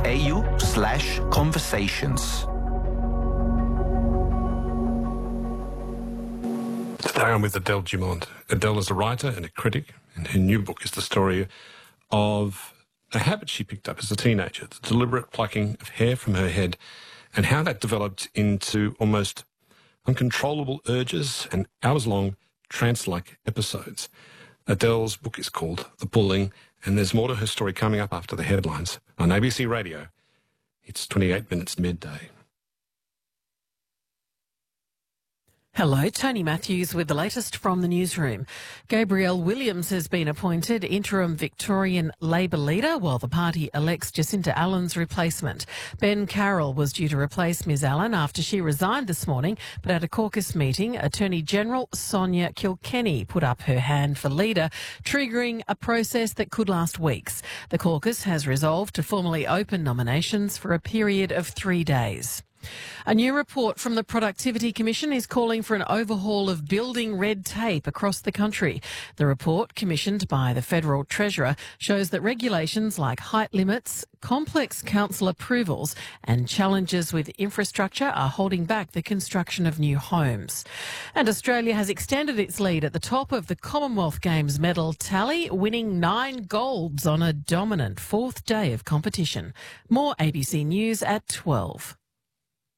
adele.com.au/conversations. Today I'm with Adele Dumont. Adele is a writer and a critic, and her new book is the story of a habit she picked up as a teenager, the deliberate plucking of hair from her head, and how that developed into almost uncontrollable urges and hours-long trance-like episodes. Adele's book is called The Pulling, and there's more to her story coming up after the headlines on ABC Radio. It's 28 minutes midday. Hello, Tony Matthews with the latest from the newsroom. Gabrielle Williams has been appointed interim Victorian Labor leader while the party elects Jacinta Allen's replacement. Ben Carroll was due to replace Ms Allen after she resigned this morning, but at a caucus meeting, Attorney General Sonia Kilkenny put up her hand for leader, triggering a process that could last weeks. The caucus has resolved to formally open nominations for a period of 3 days. A new report from the Productivity Commission is calling for an overhaul of building red tape across the country. The report, commissioned by the Federal Treasurer, shows that regulations like height limits, complex council approvals and challenges with infrastructure are holding back the construction of new homes. And Australia has extended its lead at the top of the Commonwealth Games medal tally, winning 9 golds on a dominant 4th day of competition. More ABC News at 12.